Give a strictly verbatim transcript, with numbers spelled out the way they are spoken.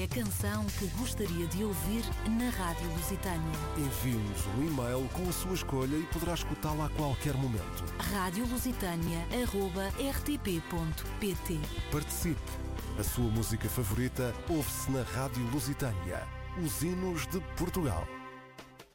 a canção que gostaria de ouvir na Rádio Lusitânia. Envie-nos um e-mail com a sua escolha e poderá escutá-la a qualquer momento. rádio lusitânia arroba r t p ponto p t. Participe! A sua música favorita ouve-se na Rádio Lusitânia. Os hinos de Portugal.